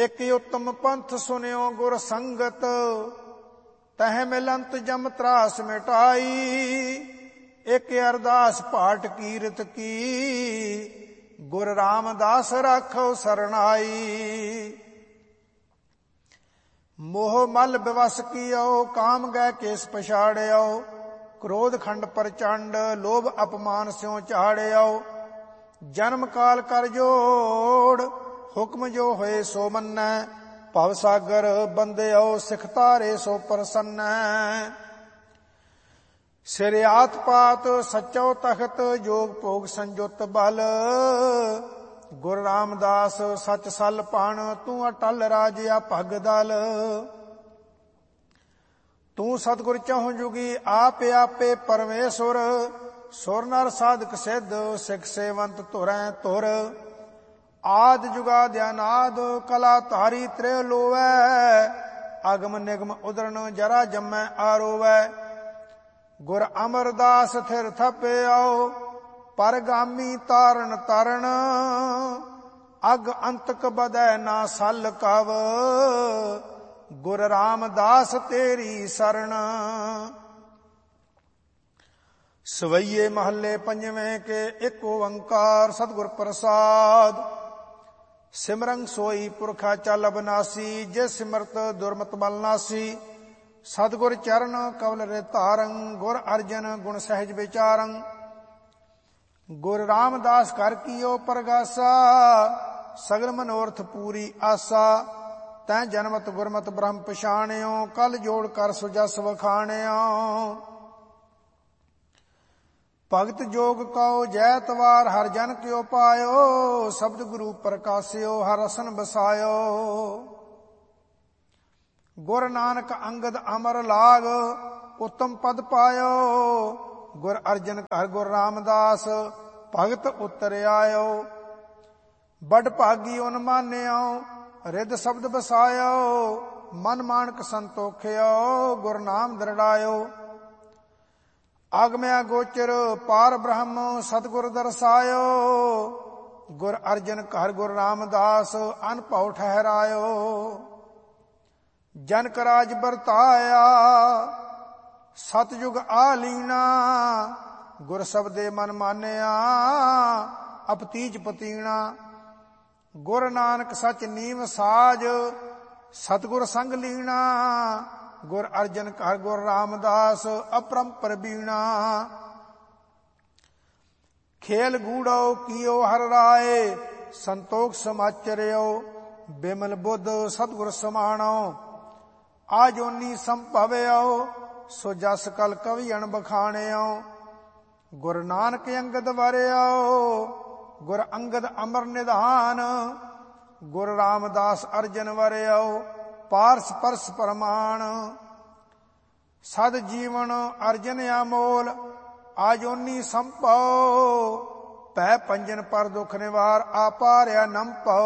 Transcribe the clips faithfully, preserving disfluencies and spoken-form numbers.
एक उत्तम पंथ सुनियो गुर संगत, तह मिलंत जम त्रास मिटाई। एक अरदास पाठ कीरत की, गुर रामदास राखो सरनाई। मोह मल विवश कियो, काम गै केस पछाड़ियो। क्रोध खंड प्रचंड, लोभ अपमान स्यों चाड़ियो। जन्म काल कर जोड़, हुक्म जो होए सो मन्नै। भव सागर बंदियो, सिख तारे सो प्रसन्न। सिर आत पात सचो तखत, जोग भोग संजुत बल। गुर रामदास सच सल पाण, तू अटल राजिया भग दल। तू सतगुर चहुं जुगी, आप आपे परमेश्वर। सुर नर साधक सिद्ध, सिख सेवंत तुरै तुर। आद जुगाद अनाद, कला तारी त्रै लोवै। अगम निगम उदरण, जरा जमै आरोवै। गुर अमरदास थिर थपियो, परगामी तारण तरण। अग अंतक बदै ना सल कव, गुर रामदास तेरी शरण। सवैये महले पंजवें के, एक ओंकार सतगुर प्रसाद। सिमरन सोई पुरखा चल अबनासी, जे सिमरत दुर्मत बलनासी। सतगुर चरण कवल रे तारं, गुर अर्जन गुण सहज विचारं। गुर रामदास कर कियो परगासा, सगल मनोरथ पूरी आसा। तैं जन्मत गुरमत ब्रह्म पछाणियो, कल जोड़ कर सुजस वखाणियो। भगत जोग कहो जैतवार, हर जन क्यों पायो। शब्द गुरु प्रकाशियो, हर रसन बसायो। गुर नानक अंगद अमर लाग, उत्तम पद पायो। गुर अर्जन कर गुर रामदास, भगत उतर आयो। बड़ भागी उन मानियो, रिद शब्द बसायो। मन मानक संतोखियो, गुर नाम दृढ़ायो। आगम्या गोचर पार ब्रह्म, सतगुर दर्शायो। गुर अर्जन कर गुर रामदास, अनभव ठहरायो। जनक राज बरताया, सतयुग आलीना। गुर शब्दे मन मानिया, अपतीज पतीना। गुर नानक सच नीम साज, सतगुर संग लीना। गुर अर्जन कर गुर रामदास, अपरंपर बीणा। खेल गूढ़ो कियो हर राय, संतोख समाचरियो। बिमल बुद्ध सतगुर समाणो, आजोनी संभव्यो। सो जस कल कवियन बखाणियो। गुर नानक अंगद वरियो, गुर अंगद अमर निधान। गुर रामदास अर्जन वरियो, पारस परस प्रमाण। सद जीवन अर्जन अमोल, आजोनी संभव। पै पंजन पर दुख निवार, आपार्या नंपो।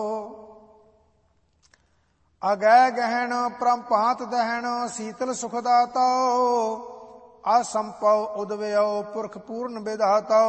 अगै गहन परम भांत दहन, शीतल सुख दातो। असंभव उदवयो, पुरख पूर्ण विधातो।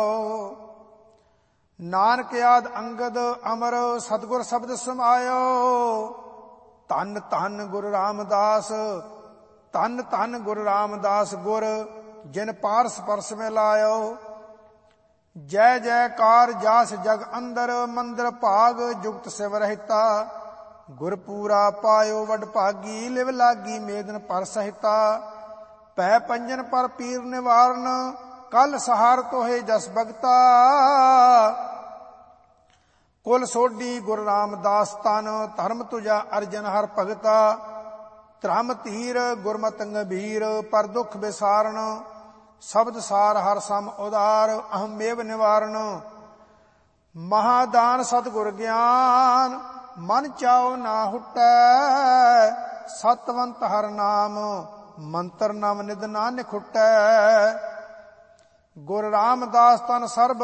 नानक आद अंगद अमर, सतगुर शब्द समायो। धन धन गुरु रामदास, धन धन गुरु रामदास गुर, जिन पारस परस में लायो। जय जयकार जास जग अंदर, मंदिर भाग जुगत शिव रहता। गुर पूरा पायो वड भागी, लिव लागी मेदन पर सहिता। पै पंजन पर पीर निवारण, कल सहार तोहे जस भगता। कुल सोडी गुरु रामदास तन, धर्म तुझा अर्जन हर भगता। धर्म धीर गुरमत गंभीर, पर दुख विसारण। शब्द सार हर सम उदार, अहमेव निवारण। महादान सतगुर ज्ञान, मन चाओ ना हुटै। सतवंत हर नाम, मंत्र नव निध नानक खुटै। गुर रामदास तन सर्ब